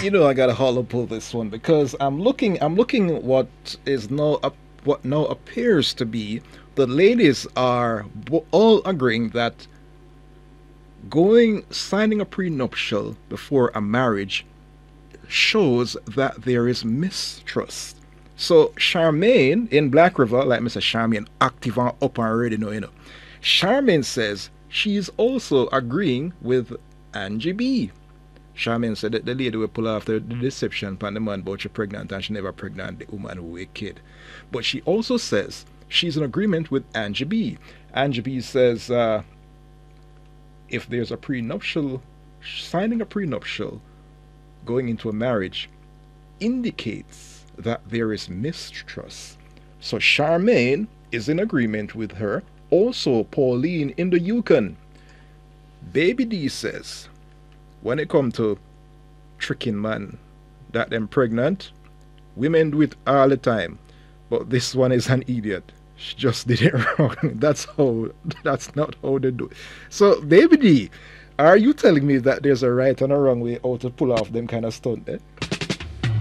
I gotta hollow pull this one because I'm looking at what now appears to be the ladies are all agreeing that signing a prenuptial before a marriage shows that there is mistrust. So Charmaine in Black River, like Mr. Charmaine, active and up and ready now. Charmaine says she's also agreeing with Angie B. Charmaine said that the lady will pull off the deception upon the man about she pregnant and she never pregnant the woman who a kid. But she also says she's in agreement with Angie B. Angie B says if there's a prenuptial, signing a prenuptial, going into a marriage, indicates that there is mistrust. So Charmaine is in agreement with her. Also, Pauline in the Yukon. Baby D says, when it come to tricking man that them pregnant, women do it all the time. But this one is an idiot. She just did it wrong. That's not how they do it. So, Baby D, are you telling me that there's a right and a wrong way how to pull off them kind of stunt, eh?